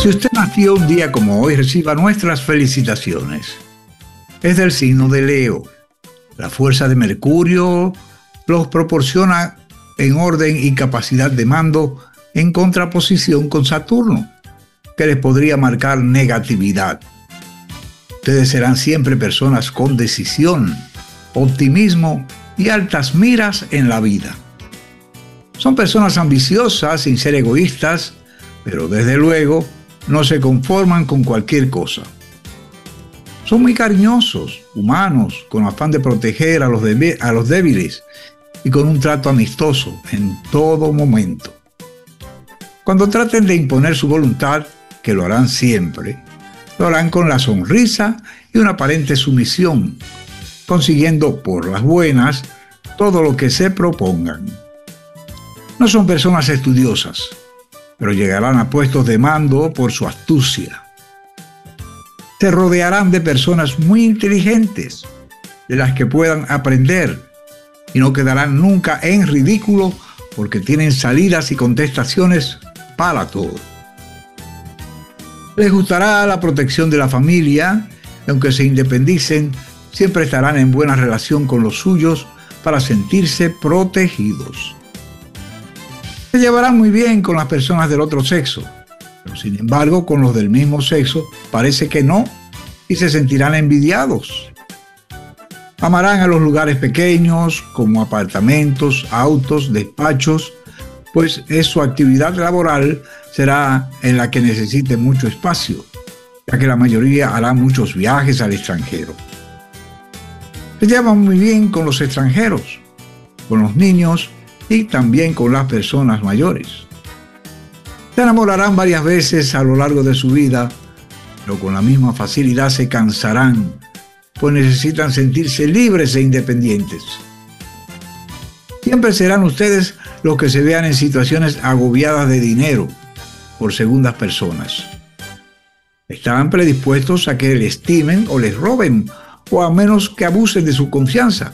Si usted nació un día como hoy, reciba nuestras felicitaciones. Es del signo de Leo. La fuerza de Mercurio los proporciona en orden y capacidad de mando en contraposición con Saturno, que les podría marcar negatividad. Ustedes serán siempre personas con decisión, optimismo y altas miras en la vida. Son personas ambiciosas sin ser egoístas, pero desde luego no se conforman con cualquier cosa. Son muy cariñosos, humanos, con afán de proteger a los débiles y con un trato amistoso en todo momento. Cuando traten de imponer su voluntad, que lo harán siempre, lo harán con la sonrisa y una aparente sumisión, consiguiendo por las buenas todo lo que se propongan. No son personas estudiosas, pero llegarán a puestos de mando por su astucia. Se rodearán de personas muy inteligentes, de las que puedan aprender, y no quedarán nunca en ridículo porque tienen salidas y contestaciones para todo. Les gustará la protección de la familia, y aunque se independicen, siempre estarán en buena relación con los suyos para sentirse protegidos. Se llevarán muy bien con las personas del otro sexo, pero sin embargo con los del mismo sexo parece que no, y se sentirán envidiados. Amarán a los lugares pequeños como apartamentos, autos, despachos, pues su actividad laboral será en la que necesite mucho espacio, ya que la mayoría hará muchos viajes al extranjero. Se llevan muy bien con los extranjeros, con los niños y también con las personas mayores. Se enamorarán varias veces a lo largo de su vida, pero con la misma facilidad se cansarán, pues necesitan sentirse libres e independientes. Siempre serán ustedes los que se vean en situaciones agobiadas de dinero por segundas personas. Estarán predispuestos a que les estimen o les roben, o a menos que abusen de su confianza.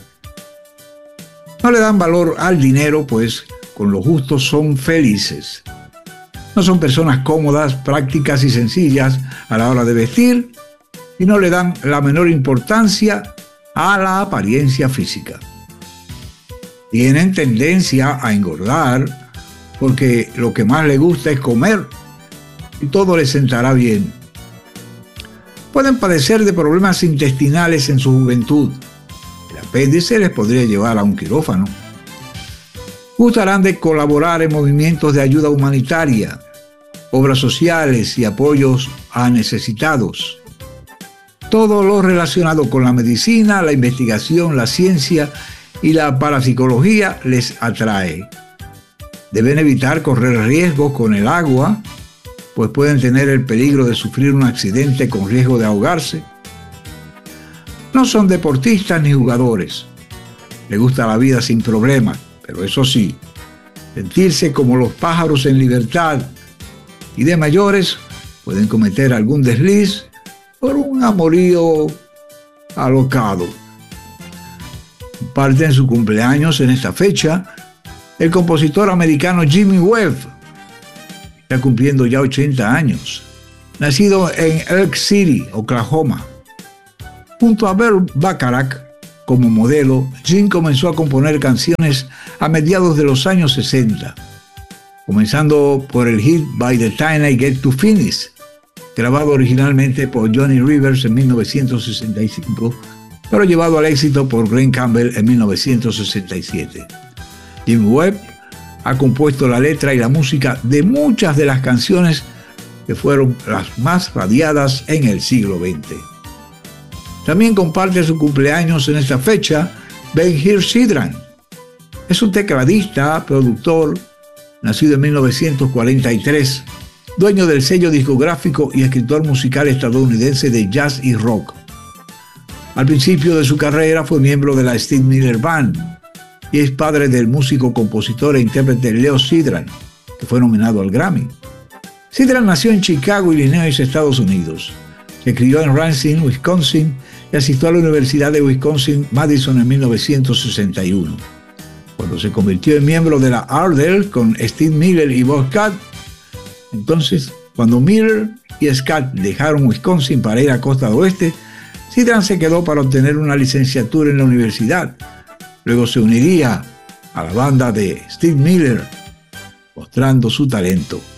No le dan valor al dinero, pues con lo justo son felices. No son personas cómodas, prácticas y sencillas a la hora de vestir, y no le dan la menor importancia a la apariencia física. Tienen tendencia a engordar porque lo que más les gusta es comer y todo les sentará bien. Pueden padecer de problemas intestinales en su juventud. El apéndice les podría llevar a un quirófano. Gustarán de colaborar en movimientos de ayuda humanitaria, obras sociales y apoyos a necesitados. Todo lo relacionado con la medicina, la investigación, la ciencia y la parapsicología les atrae. Deben evitar correr riesgos con el agua, pues pueden tener el peligro de sufrir un accidente con riesgo de ahogarse. No son deportistas ni jugadores. Les gusta la vida sin problemas, pero eso sí, sentirse como los pájaros en libertad, y de mayores pueden cometer algún desliz por un amorío alocado. Comparten su cumpleaños en esta fecha el compositor americano Jimmy Webb. Está cumpliendo ya 80 años. Nacido en Elk City, Oklahoma. Junto a Burt Bacharach como modelo, Jim comenzó a componer canciones a mediados de los años 60, comenzando por el hit By the Time I Get to Phoenix, grabado originalmente por Johnny Rivers en 1965, pero llevado al éxito por Glen Campbell en 1967. Jim Webb ha compuesto la letra y la música de muchas de las canciones que fueron las más radiadas en el siglo XX. También comparte su cumpleaños en esta fecha Ben-Hur Sidran. Es un tecladista, productor, nacido en 1943, dueño del sello discográfico y escritor musical estadounidense de jazz y rock. Al principio de su carrera fue miembro de la Steve Miller Band y es padre del músico, compositor e intérprete Leo Sidran, que fue nominado al Grammy. Sidran nació en Chicago, Illinois, Estados Unidos. Se crió en Racine, Wisconsin, y asistió a la Universidad de Wisconsin-Madison en 1961. Cuando se convirtió en miembro de la Ardell con Steve Miller y Bob Catt, entonces Cuando Miller y Scott dejaron Wisconsin para ir a Costa Oeste, Zidane se quedó para obtener una licenciatura en la universidad. Luego se uniría a la banda de Steve Miller, mostrando su talento.